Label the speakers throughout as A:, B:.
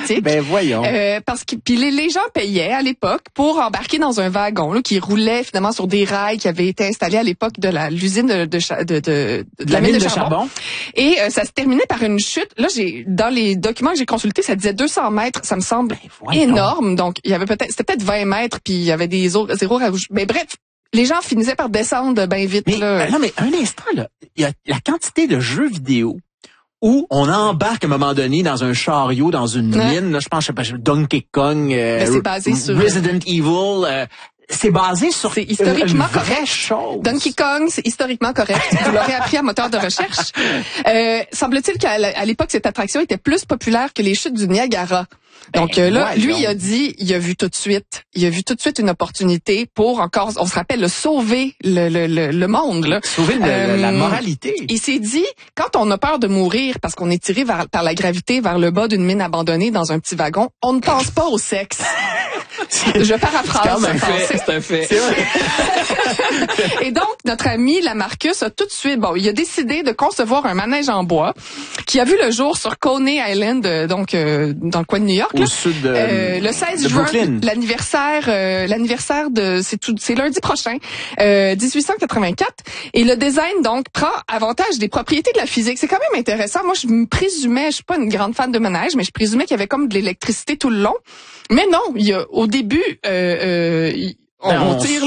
A: pratique.
B: Ben voyons.
A: Parce que puis les gens payaient à l'époque pour embarquer dans un wagon là, qui roulait finalement sur des rails qui avaient été installés à l'époque de l'usine de la mine de charbon. Et ça se terminait par une chute. Là, dans les documents que j'ai consultés, ça disait 200 mètres. Ça me semble énorme. Donc, il y avait c'était peut-être 20 mètres, puis il y avait des zéros rouges. Mais bref, les gens finissaient par descendre bien vite.
B: Mais,
A: là.
B: Non, mais un instant, là, il y a la quantité de jeux vidéo où on embarque à un moment donné dans un chariot, dans une mine. Là, je pense, Donkey Kong,
A: c'est basé sur
B: Resident Evil. C'est basé sur
A: c'est historiquement
B: une vraie
A: correct.
B: chose.
A: Donkey Kong, c'est historiquement correct. Vous l'aurez appris à moteur de recherche. Semble-t-il qu'à l'époque, cette attraction était plus populaire que les chutes du Niagara. Donc là, lui, il a vu tout de suite une opportunité pour encore, on se rappelle, sauver le monde. Là.
B: Sauver la moralité.
A: Il s'est dit, quand on a peur de mourir parce qu'on est tiré par la gravité vers le bas d'une mine abandonnée dans un petit wagon, on ne pense pas au sexe. Je paraphrase.
B: C'est un fait.
A: Et donc, notre ami Lamarcus a tout de suite, il a décidé de concevoir un manège en bois qui a vu le jour sur Coney Island, dans le coin de New York.
B: Au sud
A: le 16 juin, l'anniversaire c'est lundi prochain, 1884. Et le design, donc, prend avantage des propriétés de la physique. C'est quand même intéressant. Moi, je suis pas une grande fan de manège, mais je présumais qu'il y avait comme de l'électricité tout le long. Mais non, au début, on tire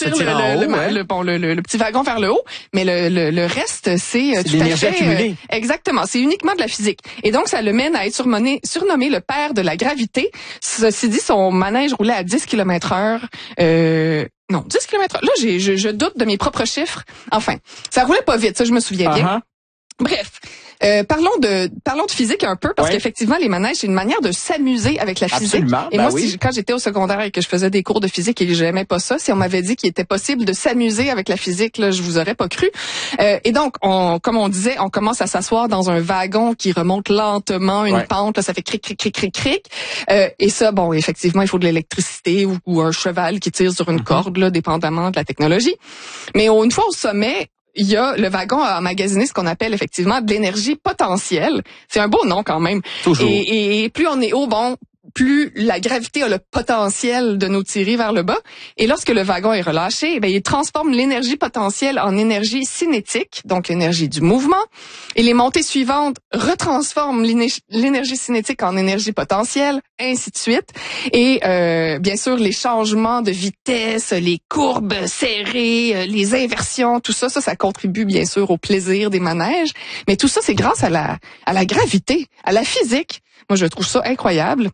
A: le petit wagon vers le haut, mais le reste, c'est tout à fait
B: accumulée.
A: Exactement, c'est uniquement de la physique. Et donc, ça le mène à être surnommé le père de la gravité. Ceci dit, son manège roulait à 10 km/h. Non, 10 km/h. Là, je doute de mes propres chiffres. Enfin, ça roulait pas vite, ça, je me souviens bien. Bref. Parlons de physique un peu, parce qu'effectivement, les manèges, c'est une manière de s'amuser avec la physique.
B: Absolument,
A: et moi, quand j'étais au secondaire et que je faisais des cours de physique et que j'aimais pas ça, si on m'avait dit qu'il était possible de s'amuser avec la physique, là, je vous aurais pas cru. Et donc, comme on disait, on commence à s'asseoir dans un wagon qui remonte lentement une pente, là, ça fait cric, cric, cric, cric, cric. Et ça, effectivement, il faut de l'électricité ou un cheval qui tire sur une corde, là, dépendamment de la technologie. Mais une fois au sommet, le wagon a emmagasiné ce qu'on appelle effectivement de l'énergie potentielle. C'est un beau nom quand même.
B: Toujours.
A: Et plus on est haut, plus la gravité a le potentiel de nous tirer vers le bas. Et lorsque le wagon est relâché, il transforme l'énergie potentielle en énergie cinétique, donc l'énergie du mouvement. Et les montées suivantes retransforment l'énergie cinétique en énergie potentielle, ainsi de suite. Et bien sûr, les changements de vitesse, les courbes serrées, les inversions, tout ça, ça contribue bien sûr au plaisir des manèges. Mais tout ça, c'est grâce à la gravité, à la physique. Moi, je trouve ça incroyable.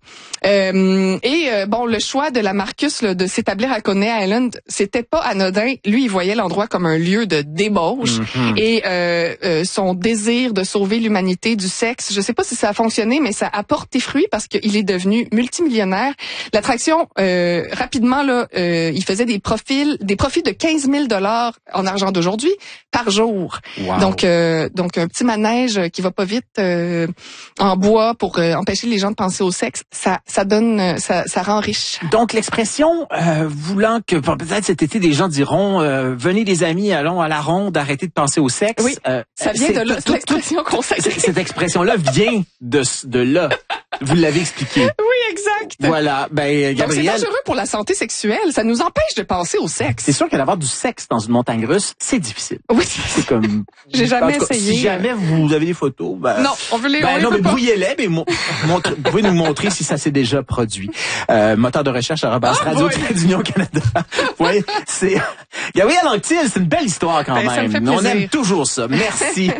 A: Le choix de Lamarcus de s'établir à Coney Island, c'était pas anodin. Lui, il voyait l'endroit comme un lieu de débauche. Et son désir de sauver l'humanité du sexe, je sais pas si ça a fonctionné, mais ça a porté fruit parce qu'il est devenu multimillionnaire. L'attraction, rapidement, là, il faisait des profits de 15 000 $ en argent d'aujourd'hui par jour.
B: Wow.
A: Donc un petit manège qui va pas vite en bois pour empêcher les gens de penser au sexe, ça rend riche.
B: Donc l'expression voulant que peut-être cet été des gens diront venez les amis, allons à la ronde, arrêtez de penser au sexe.
A: Oui, ça vient de là, l'expression consacrée.
B: Cette expression-là vient de là. Vous l'avez expliqué.
A: Oui, exact.
B: Voilà, Gabrielle.
A: Donc c'est dangereux pour la santé sexuelle, ça nous empêche de penser au sexe.
B: C'est sûr que d'avoir du sexe dans une montagne russe, c'est difficile.
A: Oui,
B: c'est comme.
A: J'ai jamais essayé.
B: Si jamais vous avez des photos,
A: non, on veut les.
B: mais brouillez-les, mais vous pouvez nous montrer si ça s'est déjà produit. Moteur de recherche @radio-union Canada. Oui, c'est Gabrielle Anctil, c'est une belle histoire quand même.
A: Ça me fait plaisir.
B: On aime toujours ça. Merci.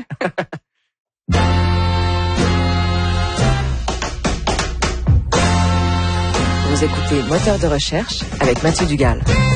C: Vous écoutez Moteur de recherche avec Mathieu Dugal.